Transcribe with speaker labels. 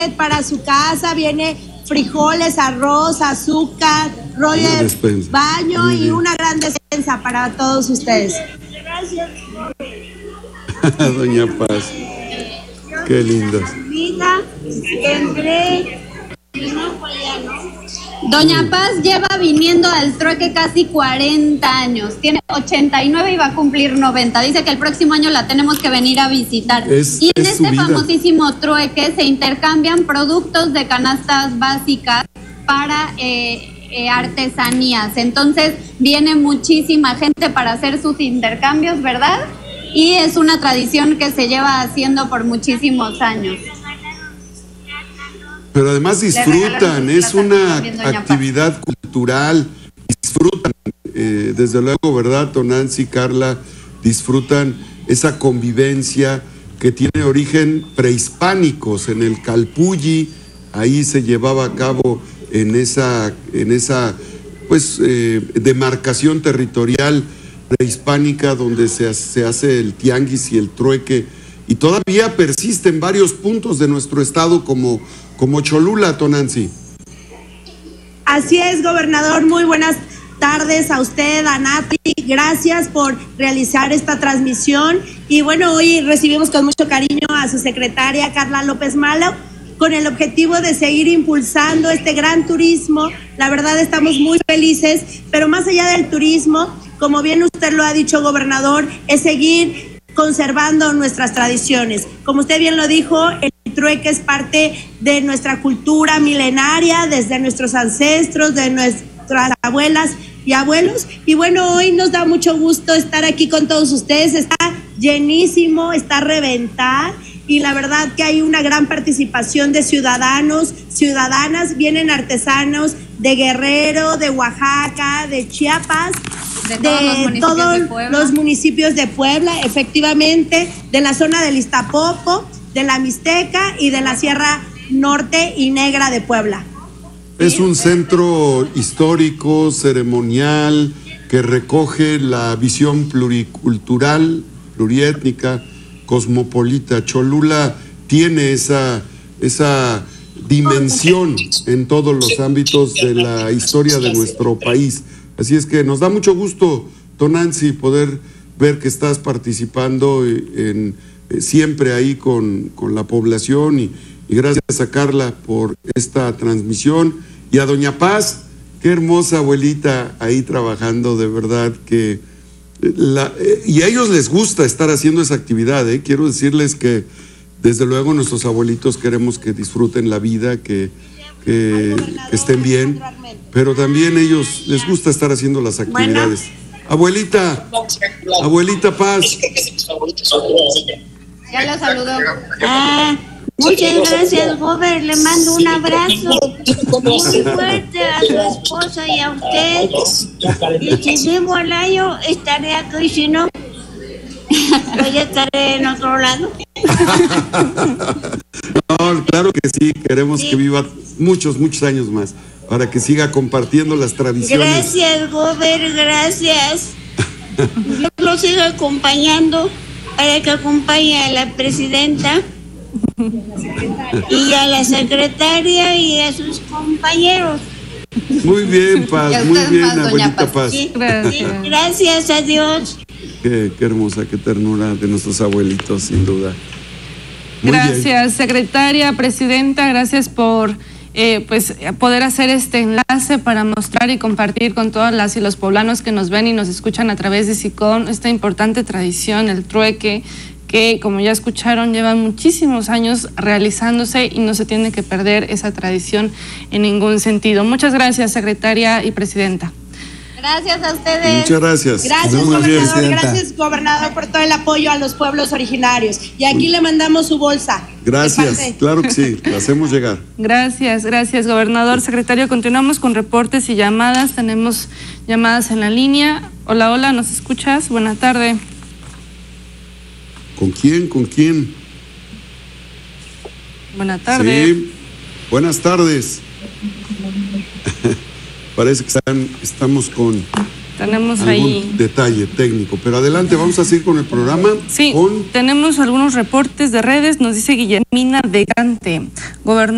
Speaker 1: para su casa, viene frijoles, arroz, azúcar, rollo de baño y una gran despensa para todos ustedes. Gracias.
Speaker 2: Doña Paz, qué lindas.
Speaker 3: Doña Paz lleva viniendo al trueque casi 40 años, tiene 89 y va a cumplir 90. Dice que el próximo año la tenemos que venir a visitar. Y en este famosísimo trueque se intercambian productos de canastas básicas para artesanías. Entonces viene muchísima gente para hacer sus intercambios, ¿verdad? Y es una tradición que se lleva haciendo por muchísimos años.
Speaker 2: Pero además disfrutan, es una actividad cultural, disfrutan, desde luego, ¿verdad, Tonantzin, Carla? Disfrutan esa convivencia que tiene origen prehispánicos. En el Calpulli, ahí se llevaba a cabo en esa pues demarcación territorial prehispánica donde se hace el tianguis y el trueque, y todavía persiste en varios puntos de nuestro estado como Cholula, Tonantzin.
Speaker 1: Así es, gobernador, muy buenas tardes a usted, a Nati, gracias por realizar esta transmisión. Y bueno, hoy recibimos con mucho cariño a su secretaria Carla López Malo, con el objetivo de seguir impulsando este gran turismo. La verdad estamos muy felices, pero más allá del turismo, como bien usted lo ha dicho, gobernador, es seguir conservando nuestras tradiciones. Como usted bien lo dijo, el trueque es parte de nuestra cultura milenaria, desde nuestros ancestros, de nuestras abuelas y abuelos. Y bueno, hoy nos da mucho gusto estar aquí con todos ustedes. Está llenísimo, está a reventar, y la verdad que hay una gran participación de ciudadanos, ciudadanas. Vienen artesanos de Guerrero, de Oaxaca, de Chiapas, de todos los municipios de Puebla, efectivamente, de la zona del Iztapopo, de la Mixteca y de la Sierra Norte y Negra de Puebla.
Speaker 2: Es un centro histórico, ceremonial, que recoge la visión pluricultural, pluriétnica, cosmopolita. Cholula tiene esa dimensión en todos los ámbitos de la historia de nuestro país. Así es que nos da mucho gusto, Tonantzin, poder ver que estás participando siempre ahí con la población, y gracias a Carla por esta transmisión, y a Doña Paz, qué hermosa abuelita ahí trabajando, de verdad que y a ellos les gusta estar haciendo esa actividad, Quiero decirles que desde luego nuestros abuelitos queremos que disfruten la vida, que estén bien, pero también ellos les gusta estar haciendo las actividades. Abuelita Paz.
Speaker 3: Ya lo saludó.
Speaker 4: Muchas gracias, Gober. Le mando un abrazo muy fuerte a su esposa y a usted. Y si vivo al año, estaré aquí. Si no, voy a estar en otro lado.
Speaker 2: No, claro que sí. Queremos que viva muchos años más, para que siga compartiendo las tradiciones.
Speaker 4: Gracias, Gober, gracias. Yo lo sigo acompañando para que acompañe a la presidenta y a la secretaria y a sus compañeros.
Speaker 2: Muy bien, Paz, muy bien, abuelita Paz.
Speaker 4: Sí, gracias a Dios.
Speaker 2: Qué hermosa, qué ternura de nuestros abuelitos, sin duda. Muy
Speaker 5: gracias,
Speaker 2: bien.
Speaker 5: Secretaria, presidenta, gracias por poder hacer este enlace para mostrar y compartir con todas las y los poblanos que nos ven y nos escuchan a través de SICON esta importante tradición, el trueque, que como ya escucharon llevan muchísimos años realizándose y no se tiene que perder esa tradición en ningún sentido. Muchas gracias, secretaria y presidenta.
Speaker 3: Gracias a ustedes.
Speaker 2: Muchas gracias.
Speaker 1: Gracias, gobernador. Gracias, gobernador, por todo el apoyo a los pueblos originarios. Y aquí le mandamos su bolsa.
Speaker 2: Gracias, claro que sí, la hacemos llegar.
Speaker 5: Gracias, gobernador. Secretario, continuamos con reportes y llamadas. Tenemos llamadas en la línea. Hola, ¿nos escuchas? Buena tarde.
Speaker 2: ¿Con quién?
Speaker 5: Buena tarde.
Speaker 2: Sí, buenas tardes. Parece que estamos con
Speaker 5: tenemos
Speaker 2: algún
Speaker 5: ahí
Speaker 2: detalle técnico, pero adelante, vamos a seguir con el programa.
Speaker 5: Sí, tenemos algunos reportes de redes. Nos dice Guillermina de Gante, gobernador.